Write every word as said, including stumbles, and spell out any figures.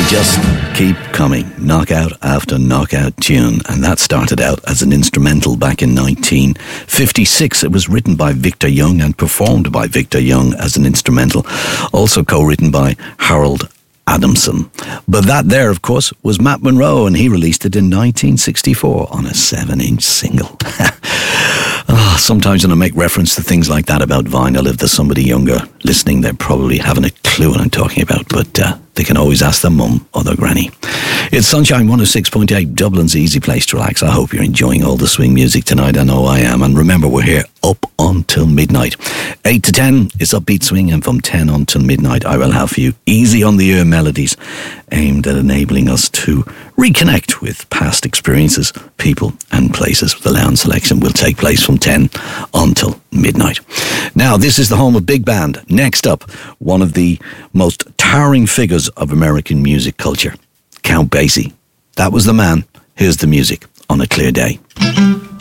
just keep coming, knockout after knockout tune, and that started out as an instrumental back in nineteen fifty-six. It was written by Victor Young and performed by Victor Young as an instrumental, also co-written by Harold Adamson. But that there, of course, was Matt Monro, and he released it in nineteen sixty-four on a seven-inch single. Oh, sometimes when I make reference to things like that about vinyl, if there's somebody younger listening, they probably haven't a clue what I'm talking about, but uh, they can always ask their mum or their granny. It's Sunshine one oh six point eight, Dublin's easy place to relax. I hope you're enjoying all the swing music tonight. I know I am. And remember, we're here up until midnight. eight to ten is upbeat swing, and from ten until midnight, I will have for you easy on the ear melodies aimed at enabling us to reconnect with past experiences, people and places. The lounge selection will take place from ten until midnight. Now, this is the home of big band. Next up, one of the most towering figures of American music culture, Count Basie. That was the man. Here's the music on a clear day.